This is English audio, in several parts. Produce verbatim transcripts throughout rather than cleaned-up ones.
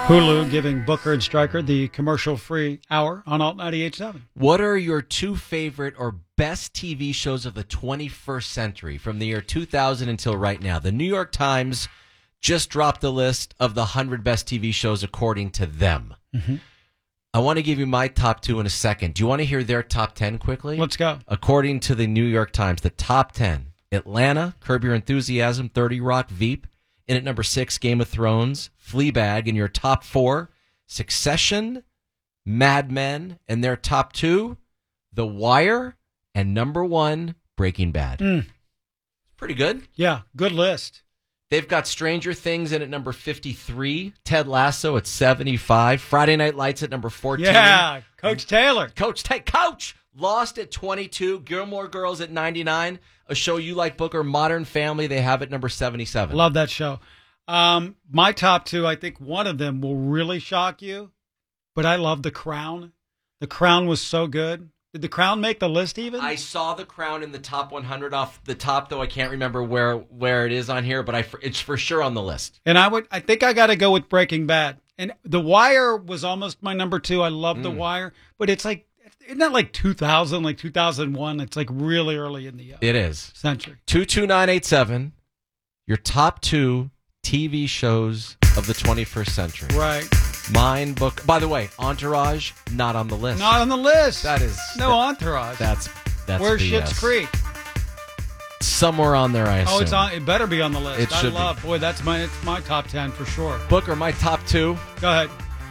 Hulu giving Booker and Stryker the commercial-free hour on Alt ninety-eight point seven. What are your two favorite or best T V shows of the twenty-first century from the year two thousand until right now? The New York Times just dropped a list of the one hundred best T V shows according to them. Mm-hmm. I want to give you my top two in a second. Do you want to hear their top ten quickly? Let's go. According to the New York Times, the top ten: Atlanta, Curb Your Enthusiasm, thirty Rock, Veep. In at number six, Game of Thrones, Fleabag. In your top four, Succession, Mad Men. And their top two, The Wire, and number one, Breaking Bad. Mm. Pretty good. Yeah, good list. They've got Stranger Things in at number fifty-three, Ted Lasso at seventy-five, Friday Night Lights at number fourteen. Yeah, Coach Taylor. Coach, take Coach! Lost at twenty-two, Gilmore Girls at ninety-nine, a show you like, Booker, Modern Family, they have at number seventy-seven. Love that show. Um, my top two, I think one of them will really shock you, but I love The Crown. The Crown was so good. Did The Crown make the list even? I saw The Crown in the top one hundred off the top, though I can't remember where where it is on here, but I it's for sure on the list. And I would, I think I got to go with Breaking Bad. And The Wire was almost my number two. I love Mm. The Wire, but it's like, isn't that like two thousand, like two thousand one? It's like really early in the uh, It is. century. two two nine eight seven, your top two T V shows of the twenty-first century. Right. Mine, Book. By the way, Entourage, not on the list. Not on the list. That is no that- Entourage. That's that's Where's B S. Schitt's Creek? Somewhere on there, I assume. Oh, it's on. It better be on the list. It I should be. love. Boy, that's my it's my top ten for sure. Booker, my top two. Go ahead.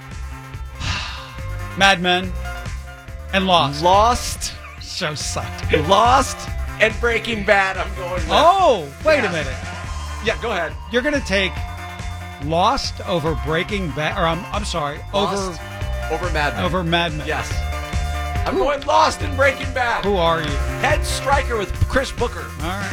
Mad Men and Lost. Lost, So sucked. Lost, and Breaking Bad. I'm going with. Oh, wait Yeah. a minute. Yeah, go ahead. You're gonna take Lost over Breaking Bad, or I'm I'm sorry, Lost over Mad Men. over over Mad Men. Yes. I'm going Lost and Breaking Bad. Who are you? Head striker with Chris Booker. All right.